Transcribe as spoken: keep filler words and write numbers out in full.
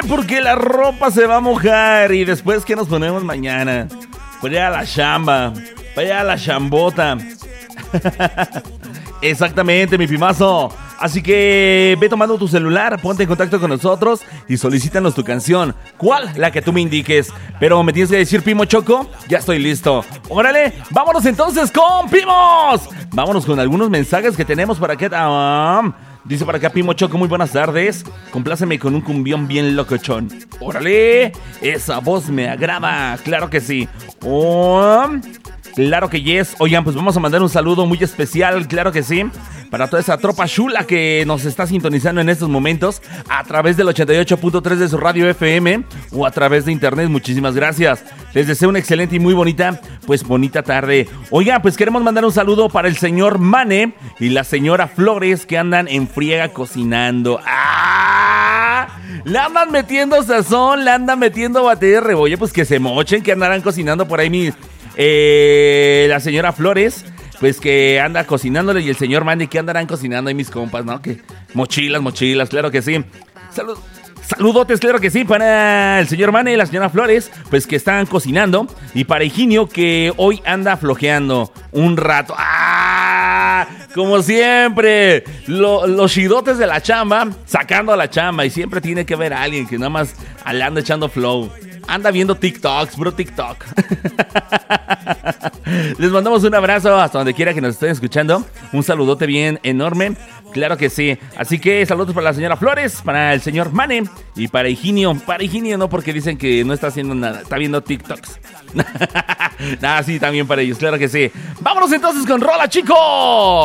porque la ropa se va a mojar. ¿Y después qué nos ponemos mañana? Para ir a la chamba, para ir a la chambota. Exactamente, mi pimazo. Así que ve tomando tu celular, ponte en contacto con nosotros y solicítanos tu canción. ¿Cuál? La que tú me indiques. Pero me tienes que decir, Pimo Choco, ya estoy listo. Órale, vámonos entonces con Pimos. Vámonos con algunos mensajes que tenemos para acá. Um, dice para acá Pimo Choco, muy buenas tardes. Compláceme con un cumbión bien locochón. Órale, esa voz me agrada. Claro que sí. Um, Claro que yes. Oigan, pues vamos a mandar un saludo muy especial, claro que sí, para toda esa tropa chula que nos está sintonizando en estos momentos a través del ochenta y ocho punto tres de su radio F M o a través de internet. Muchísimas gracias. Les deseo una excelente y muy bonita, pues bonita tarde. Oigan, pues queremos mandar un saludo para el señor Mane y la señora Flores que andan en friega cocinando. ¡Ah! Le andan metiendo sazón, le andan metiendo batida de rebolla, pues que se mochen, que andarán cocinando por ahí mis... Eh, la señora Flores, pues que anda cocinándole, y el señor Mandy que andarán cocinando ahí mis compas, ¿no? Que mochilas, mochilas, claro que sí. Salud, saludotes, claro que sí, para el señor Mandy y la señora Flores, pues que están cocinando, y para Higinio que hoy anda flojeando un rato. ¡Ah! Como siempre, lo, los chidotes de la chamba, sacando a la chamba, y siempre tiene que haber alguien que nada más le anda echando flow. Anda viendo TikToks, bro, TikTok. Les mandamos un abrazo hasta donde quiera que nos estén escuchando. Un saludote bien enorme. Claro que sí. Así que saludos para la señora Flores, para el señor Mane y para Higinio. Para Higinio no, porque dicen que no está haciendo nada. Está viendo TikToks. Nada, sí, también para ellos. Claro que sí. Vámonos entonces con Rola, chicos.